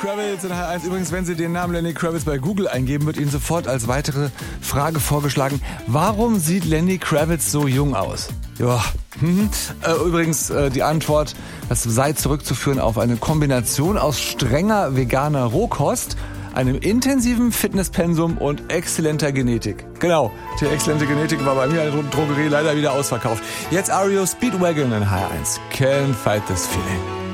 Kravitz in HR1. Übrigens, wenn Sie den Namen Lenny Kravitz bei Google eingeben, wird Ihnen sofort als weitere Frage vorgeschlagen, warum sieht Lenny Kravitz so jung aus? Ja, übrigens die Antwort, das sei zurückzuführen auf eine Kombination aus strenger veganer Rohkost, einem intensiven Fitnesspensum und exzellenter Genetik. Genau, die exzellente Genetik war bei mir in der Drogerie leider wieder ausverkauft. Jetzt REO Speedwagon in HR1. Can't fight this feeling.